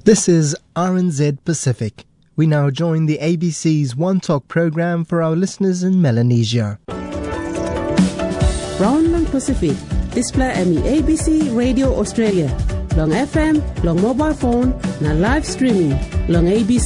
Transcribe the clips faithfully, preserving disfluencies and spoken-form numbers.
This is R N Z Pacific. We now join the A B C's One Talk program for our listeners in Melanesia. Round long Pacific, display M E A B C Radio Australia. Long F M, long mobile phone, na live streaming, long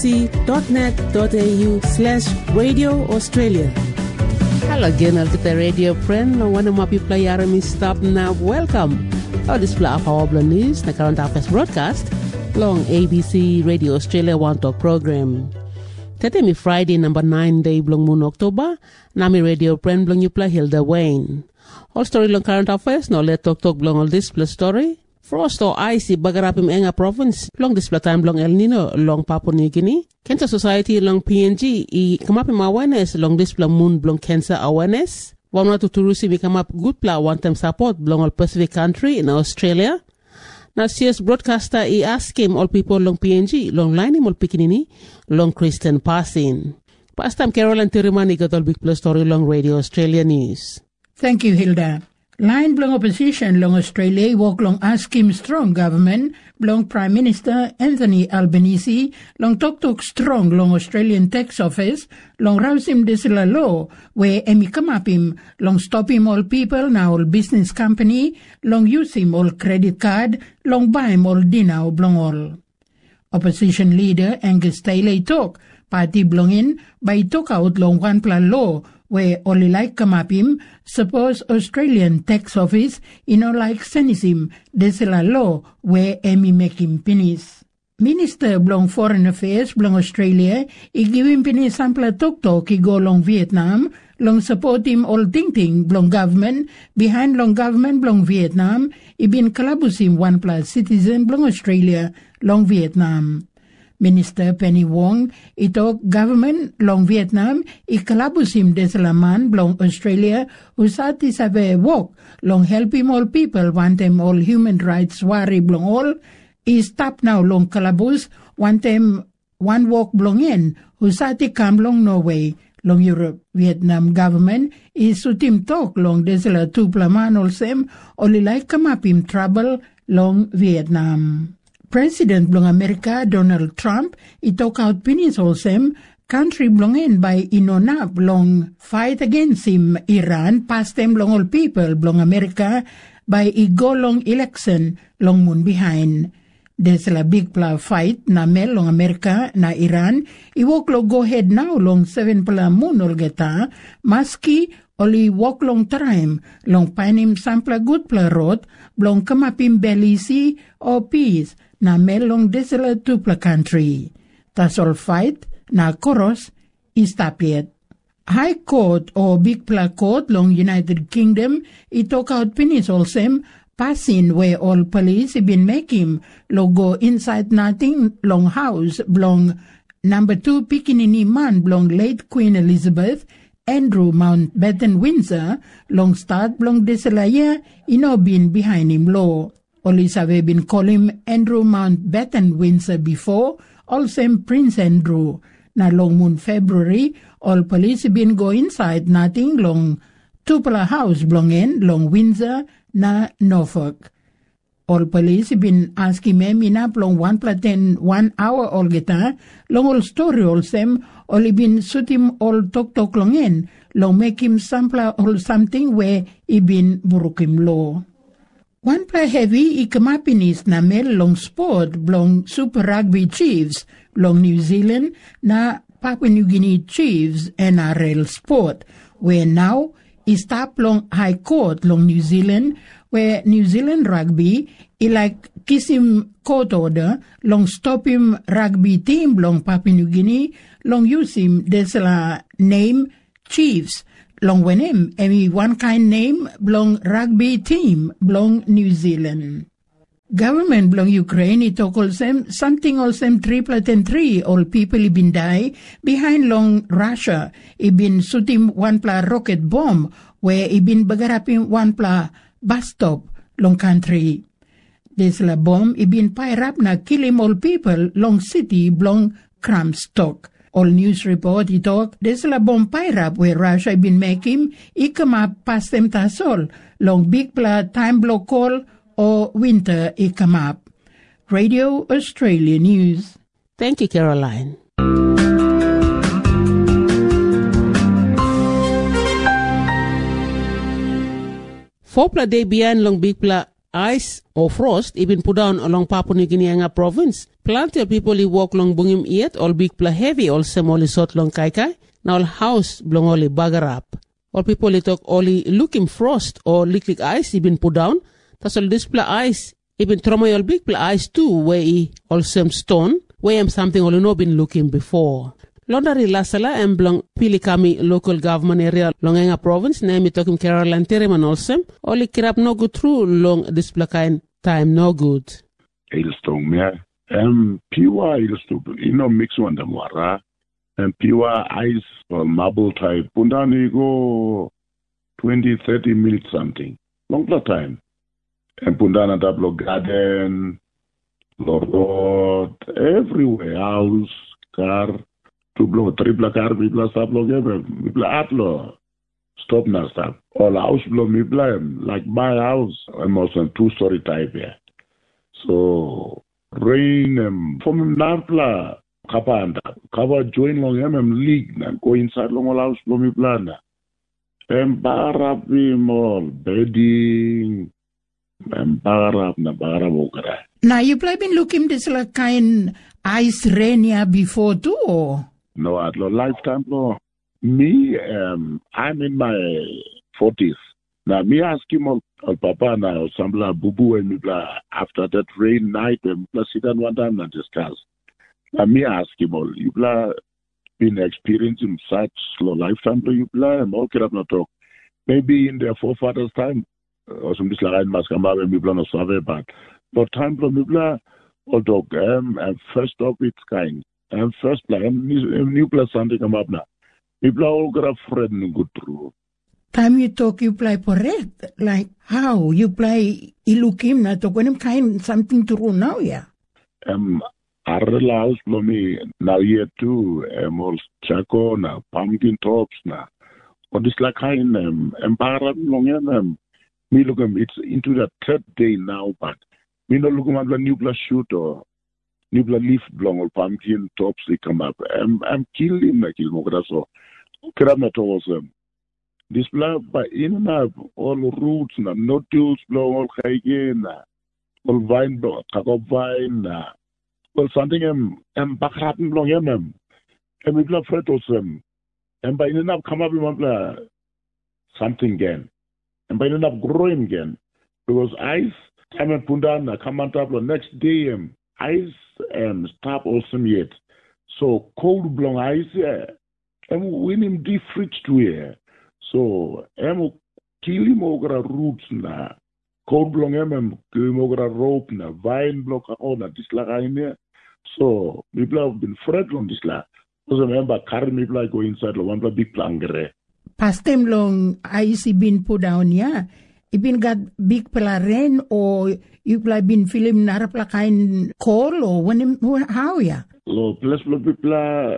abc.net.au slash Radio Australia. Hello again, Alkita Radio friend. Long one of my people are stop now. Welcome. Our display of our news, na current affairs broadcast, long A B C Radio Australia One Talk program. Today me Friday number nine day blong moon October. Nami radio friend blong you play Hilda Wayne. All story long current affairs, no let talk talk blong all display story. Frost or icy bagarapim enga province, long display time long El Nino, long Papua New Guinea. Cancer Society long P N G, i kamapim awareness, long display moon blong cancer awareness. One to Turusi we come up good pla one time support blong all Pacific country in Australia. Now C S broadcaster I ask him all people long P N G, long line him all pikinini, long Christian passing. Past time Caroline Tirimani got all big plus story long Radio Australia news. Thank you, Hilda. Line blong opposition long Australia walk long ask him strong government long Prime Minister Anthony Albanese long talk talk strong long Australian tax office long rouse him desila law where emi come up him long stop him all people now all business company long use him all credit card long buy him all dinner blong all. Opposition leader Angus Taylor talk party blong in by talk out long one plan law where only like come up him, suppose Australian tax office, you know like sends him, desela law where Emi make him pennies. Minister blong Foreign Affairs blong Australia, he give him pennies sample talk talk, he go long Vietnam, long support him all ting ting blong government, behind long government blong Vietnam, he been calabus him one plus citizen blong Australia, long Vietnam. Minister Penny Wong, ito government long Vietnam, ikalabus him desalaman long Australia, usati sabe walk long help him all people, want them all human rights wari blong all, is stop now long kalabus, want them one walk blong in, usati come long Norway, long Europe, Vietnam government, is sutim talk long desala tu plaman all sem, only like come up him trouble long Vietnam. President blong America Donald Trump i talk out pinis olsem country blong in by inona blong fight against him Iran past them blong all people blong America by i go long election long moon behind. There's a big pla fight na mel long America na Iran i walk lo go ahead now long seven pla moon ol geta maski oli walk long time long panim sampla good pla road blong kamapim belisi o peace na melong desela tupla country. Tas all fight na koros istapiet. High Court o Big Pla Court long United Kingdom I talk out pinis olsem passing where all police been making logo inside nothing long house blong number two pikinini man blong late Queen Elizabeth Andrew Mountbatten Windsor long start blong desela ya ino been behind him law. Police have been calling him Andrew Mountbatten Windsor before, also Prince Andrew. Na long moon February, all police been go inside nothing long Tupela house belong in long Windsor na Norfolk. All police been asking him in up long one platen one hour all geta, long all story all sem, all been shoot him all talk talk long in, long make him sample all something where he been buruk him law. One play heavy ikamapinis na mel long sport blong Super Rugby Chiefs long New Zealand na Papua New Guinea Chiefs N R L sport where now is stop long High Court long New Zealand where New Zealand Rugby I like kiss him court order long stop him rugby team long Papua New Guinea long use him desala name Chiefs. Long when him, any one kind name, belong rugby team, belong New Zealand. Government belong Ukraine, it talk them something also triplet and three, all people he been die, behind long Russia, he been shooting one pla rocket bomb, where he been bagaraping one pla bus stop, long country. This la bomb, he been pile up na kill him all people, long city, belong Kramstock. All news report I talk, there's a bomb pirate where Russia been making, I come up past them tasol, long big pla time block call or winter I come up. Radio Australia News. Thank you, Caroline. Four day behind long big pla ice or frost even put down along Papua New Guinea province. Plenty of people who walk long bungim yet all big pla heavy all semoli sot long kai kai. Now all house blong only bagger up. All people who talk only looking frost or lick lick ice even put down. That's all this pla ice even trauma all big pla ice too where he all some stone where am something all no been looking before. Londari Lasala and Blong Pilikami local government area Longenga province name talking Caroline Terriman also only kirap no go through long this plakain time no good. Hailstorm yeah. Um pure hailstorm you know mix one them wara and pure ice or marble type Pundani go twenty thirty minutes something. Long time. And Pundana Dablo garden, road, everywhere, house, car. Two blow, three blow car, we blow, stop blow, we blow, up blow. Stop now, stop. All house blow, me blame. Like my house, I'm also two story type here. So, rain, um, from him, Narpla, Kapanda, cover join long, M league, and go inside long house blow, me plan. And barabi mall, bedding, and barab, na barab, now you play been looking this like kind ice rain here before too, or? No, at no lifetime, no. Me, um, I'm in my forties. Now, me ask him, all, all papa, now, some blah, boo boo, and blah, after that rain night, and blah, sit down one time and discuss. Now, me ask him, all, you blah, been experiencing such slow lifetime, you blah, and all, can not talk. Maybe in their forefathers' time, or some this like, must come out and me blah, no survey, but, but time, blah, me blah, all dog, um, and first of its kind. And first play, and new play something come up now. People are all got a friend good through. Time you talk, you play for it. Like how you play ilukim na to when him kind something true now, yeah. Um, I realize for me now here too. Um, all chaco na pumpkin tops na. Or this like kind um, embarrassed long um. Me look um, it's into the third day now, but me no look at the new play shoot or. Nibla leaf blong or pumpkin tops they come up. I'm I'm killing like you know so. Kramna towards them. This blood by in and out all roots na no tools blong all again all vine blong kako vine na well something um um bakraten blong em em em bla fretos um and by in and out come up in bla something again and by in and out growing again because ice time and pundana come on top next day um ice um stop awesome yet. So cold blong ice yeah. And when him deep fridge to here. So em kill him over roots na cold blong em kill him over rope na vine block on this like in there. So people have been afraid on this la. Because remember carry me like go inside one big plangere. Past time long ice been put down yeah. You been got big rain or you like been feeling narapla kind cold or when how yeah? So plus people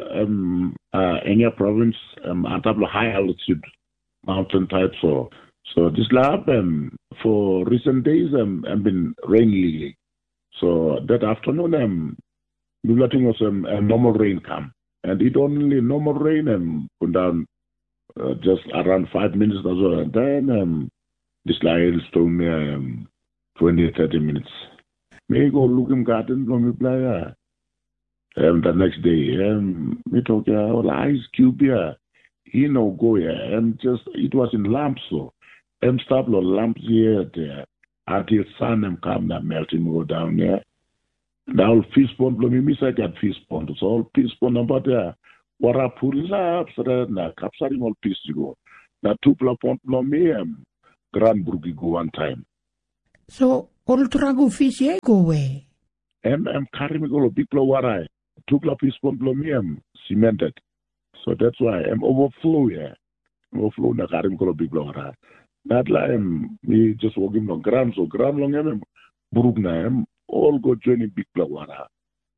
um uh in your province um at top of high altitude mountain type so so this lab um for recent days um have been rainy. So that afternoon um we letting us um a normal rain come and it only normal rain and um, down uh, just around five minutes or so and then um this line told me um, twenty, thirty minutes. May go look in garden from me play. Um, the next day, um, we talk yeah, all ice cube here. You know, go here. And just, it was in lamps, so. Um, stop the lamps here, there. Until sun and come and melting go down there. Now, fish pond, me miss I got fish pond. So, all fish pond number there. What I pull up, so that now, capturing all fish to go. Now, two pond, no me, um, Grand Brookie go one time. So all trago fish yeah go away. And I'm carrying me go big blow warai. Two club fish pond blow me am cemented. So that's why I'm overflow yeah. Overflow na carrying me go big blow warai. Not like I'm me just walking on ground so ground long am brook na am all go joining big blow warai.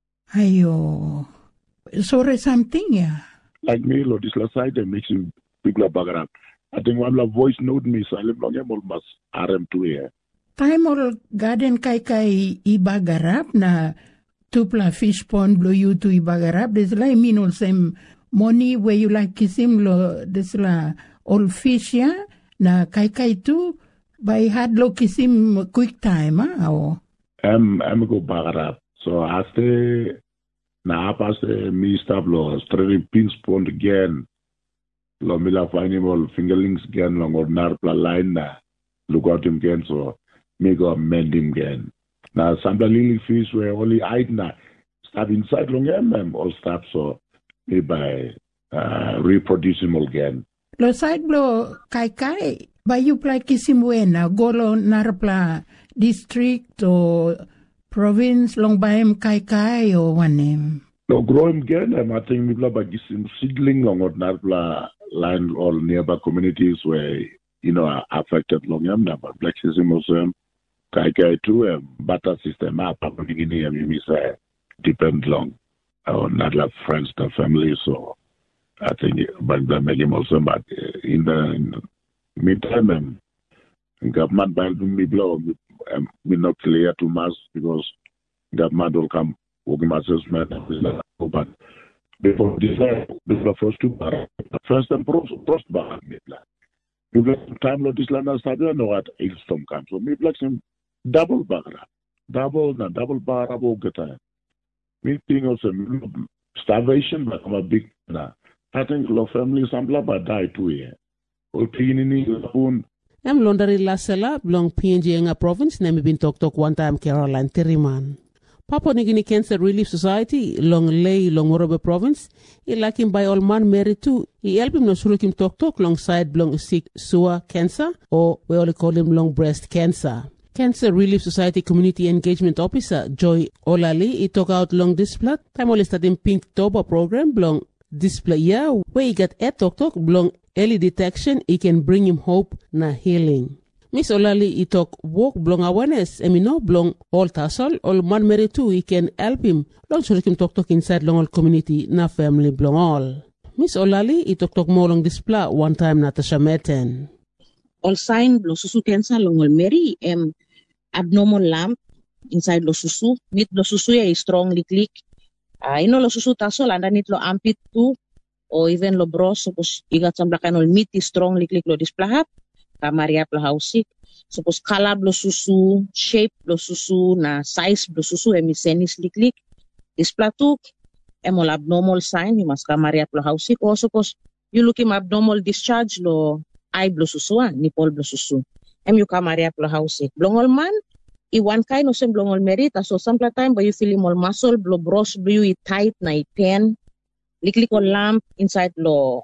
Ayo. Sorry something yeah. Like me lo this last side I'm mixing big blow background. I think one la voice note me so I live long am almost R M two here. time all garden kay kay Ibagarap na tupla fish pond blow you to Ibagarap. This la mean all same money where you like kisim lo this la all fish ya na kay kay too by had lo kisim quick time ah o. I'm I'm go Bagarap. So after na after me stop lo straight pins pond again. Lo mila animal fingerlings again long or narpla line na look out him again so me go amend him again. Now some lily fish were only hide na stop inside long mm all stop so me by uh, reproduce him again. Lo side blow kai kai by you play kisim wena golo narpla district or province long by him kai kai or one name. No grow him again and I think me bla by kisim seedling long or narpla line all nearby communities where you know are affected long yam na but black system also kai kai too um butter system up at the beginning and you say depend long on not like friends and family so I think but that make him also but in the, in the meantime um, government by me blow um, we not clear too much because government will come working assessment but before this this the first two bar first and first first bar me black me black time lo this land start no what storm comes so me black some double bar double na double bar about the time me thing also starvation but I'm a big na I think lo family sample but die too here or pinini own Em laundry lasela belong P N G nga province na mi bin tok tok one time Caroline Terriman. Papua New Guinea Cancer Relief Society long lay long Morobe province I like him by all man married too. I help him no sulukim tok tok long side long sick sewer cancer or we only call him long breast cancer. Cancer Relief Society Community Engagement Officer Joy Olali I talk out long display time only starting Pink Toba program belong display yeah where he got a tok tok belong early detection it can bring him hope na healing. Miss Olali I talk walk blong awareness and me no blong all tassel all man married too he can help him long so him talk talk inside long all community na family blong all. Miss Olali I talk talk more long display one time Natasha Meten. All sign lo susu cancer long all Mary um abnormal lump inside lo susu nit lo susu ya strongly click uh, you know lo susu tassel underneath lo armpit too or even lo bros suppose igat some black all meat is strongly click lo display Maria pla hausik suppose color blo susu shape blo susu na size blo susu emisenis liklik displatuk emol abnormal sign you must Maria pla hausik or suppose you look him abnormal discharge lo eye blo susu ah nipple blo susu em you Maria pla hausik blongol man I one kind of sem blongol merit so some time but you feel him all muscle blo bros blo you tight na I pen liklik or lamp inside lo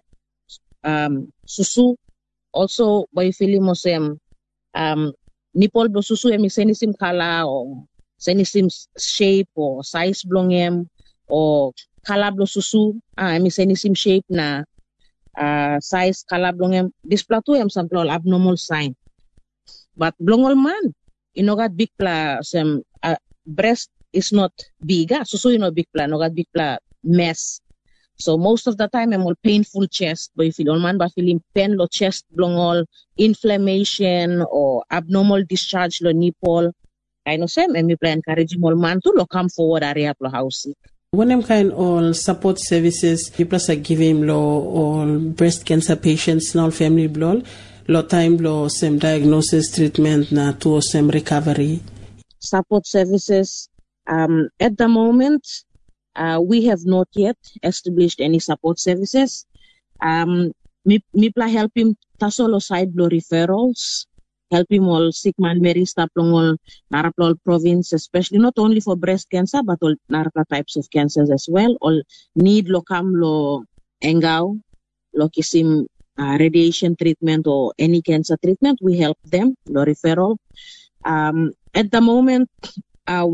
um susu also by feeling mosem um nipple blo susu emi senisim color or senisim shape or size blongem or color blo susu ah emi senisim shape na uh, size color blongem display tu em sample abnormal sign but blongol man inogat big pla sem uh, breast is not big ah susu ino big pla nogat big pla mess. So most of the time I'm all painful chest, but if you don't mind, but feeling pain lo chest blong all inflammation or abnormal discharge lo nipple. I know same and me plan encourage all man to lo come forward area plo house. When I'm kind all support services, people are giving lo all breast cancer patients, all family blood, lo time lo same diagnosis treatment na to same recovery. Support services um at the moment. Uh, we have not yet established any support services. Um, me, me pla help him tasolo side blow referrals, help him all sick man Mary staplong all Naraplol province, especially not only for breast cancer but all Narapla types of cancers as well. All need lo kam lo engao, lo kisim uh, radiation treatment or any cancer treatment. We help them lo referral. Um, at the moment. Uh,